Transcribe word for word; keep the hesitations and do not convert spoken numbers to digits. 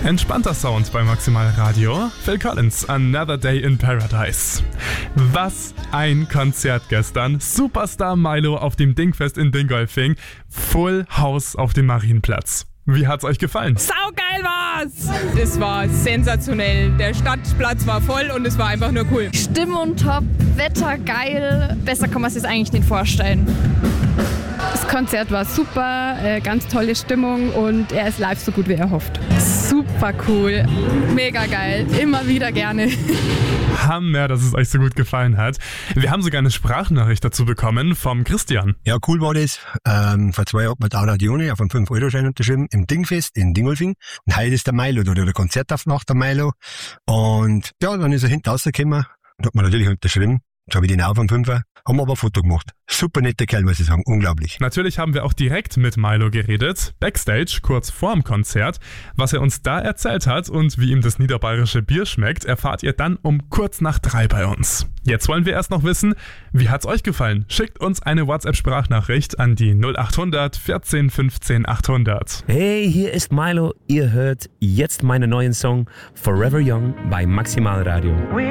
Entspannter Sound bei Maximal Radio. Phil Collins, Another Day in Paradise. Was ein Konzert gestern. Superstar Milo auf dem Dingfest in Dingolfing. Full House auf dem Marienplatz. Wie hat's euch gefallen? Saugeil war's! Es war sensationell. Der Stadtplatz war voll und es war einfach nur cool. Stimmung top, Wetter geil. Besser kann man sich das eigentlich nicht vorstellen. Das Konzert war super, äh, ganz tolle Stimmung und er ist live so gut wie er hofft. Super cool, mega geil, immer wieder gerne. Hammer, dass es euch so gut gefallen hat. Wir haben sogar eine Sprachnachricht dazu bekommen vom Christian. Ja, cool war das. Ähm, vor zwei Jahren hat mir der Anadione auf einen fünf Euro Schein unterschrieben im Dingfest in Dingolfing. Und heute ist der Milo, da hat er der Konzert aufgemacht, der Milo. Und ja, dann ist er hinten rausgekommen und hat mir natürlich unterschrieben. Jetzt habe ich den auch vom Fünfer, haben wir aber ein Foto gemacht. Super netter Kerl, muss ich sagen, unglaublich. Natürlich haben wir auch direkt mit Milo geredet, backstage, kurz vorm Konzert. Was er uns da erzählt hat und wie ihm das niederbayerische Bier schmeckt, erfahrt ihr dann um kurz nach drei bei uns. Jetzt wollen wir erst noch wissen, wie hat's euch gefallen? Schickt uns eine WhatsApp-Sprachnachricht an die null acht hundert vierzehn fünfzehn achthundert. Hey, hier ist Milo. Ihr hört jetzt meinen neuen Song Forever Young bei Maximal Radio.